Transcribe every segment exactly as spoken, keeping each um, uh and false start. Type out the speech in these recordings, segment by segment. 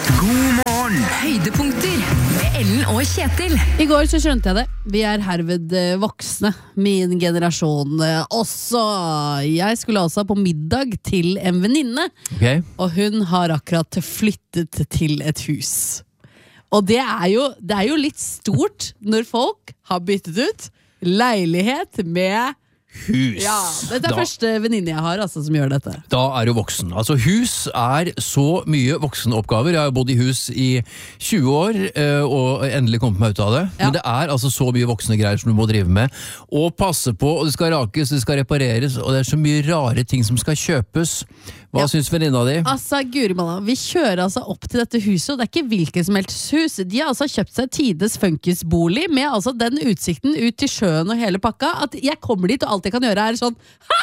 God morgen. Høydepunkter med Ellen og Kjetil. I går så skjønte jeg det. Vi er herved eh, voksne. Min generasjon eh, også. Jeg skulle altså på middag til en venninne, Okay. og hun har akkurat flyttet til et hus. Og det er jo, det er jo litt stort når folk har byttet ut leilighet med Hus. Ja, dette er da, første venninne jeg har altså, som gjør dette. da er du voksen. Altså, hus er så mye voksenoppgaver. Jeg har jo bodd i hus i tjue år, eh, og endelig kommet meg ut av det. Ja. Men det er altså så mye voksne greier som du må drive med. Og passe på, og det skal rakes, det skal repareres, og det er så mye rare ting som skal kjøpes. Hva Ja. syns venninna di? Altså, Guri malla, vi kjører altså opp til dette huset, og det er ikke hvilket som helst hus. De har altså kjøpt seg tides funkisbolig med altså den utsikten ut til sjøen og hele pakka, at jeg kommer dit, og alt jeg kan gjøre er sånn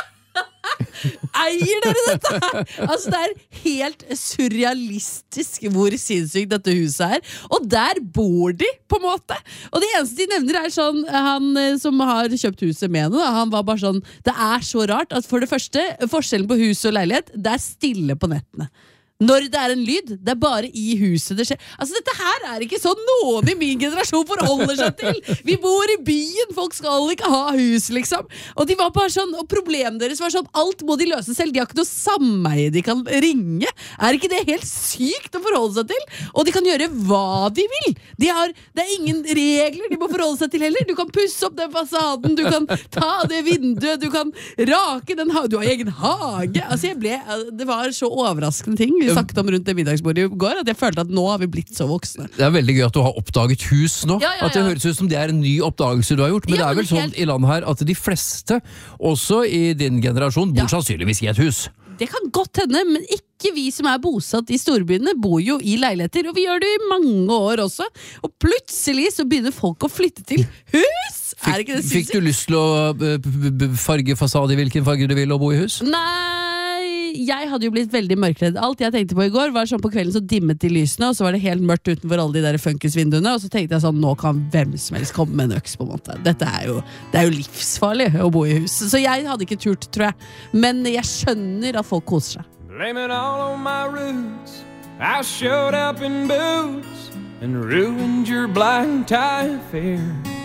eier dere dette? Altså, det er helt surrealistisk hvor sinnssykt dette huset er. Og der bor de, på en måte. Og det eneste de nevner er sånn, han eh, som har kjøpt huset med henne, da, han var bare sånn, det er så rart at for det første, forskjellen på hus og leilighet, det er stille på nettene. Når det er en lyd, det er bare i huset det skjer. Altså, dette her er ikke sånn noen i min generasjon forholder seg til. Vi bor i byen, folk skal ikke ha hus, liksom. Og de var bare sånn, og problemet deres var sånn, alt må de løse selv. De har ikke noe sameie de kan ringe. Er ikke det helt sykt å forholde seg til? Og de kan gjøre hva de vil. De har, det er ingen regler de må forholde seg til heller. Du kan pusse opp den fasaden, du kan ta det vinduet, du kan rake den hagen, du har egen hage. Altså, jeg ble, det var så overraskende ting vi snakket om rundt det middagsbordet i går, at jeg følte at nå har vi blitt så voksne. Det er veldig gøy at du har oppdaget hus nå. Ja, ja, At det ja. høres ut som det er en ny oppdagelse du har gjort. Men Ja, det er men vel sånn helt- i landet her at de fleste, også i din generasjon, bor Ja. sannsynligvis i et hus. Det kan godt hende, men ikke vi som er bosatt i storbyene bor jo i leiligheter, og vi gjør det i mange år også. Og plutselig så begynner folk å flytte til hus! Er ikke det Fikk du lyst til å eh, b- b- farge fasade i hvilken farge du vil og bo i hus? Nei, jeg hadde jo blitt veldig mørkredd. Alt jeg tenkte på i går var sånn på kvelden så dimmet de lysene, og så var det helt mørkt utenfor alle de der funkisvinduene, og så tenkte jeg sånn, nå kan hvem som helst komme med en øks på en måte. Dette er jo, det er jo livsfarlig å bo i hus. Så jeg hadde ikke turt, tror jeg. Men jeg skjønner at folk koser seg. Blame it all on my roots. I showed up in boots and ruined your black tie affair.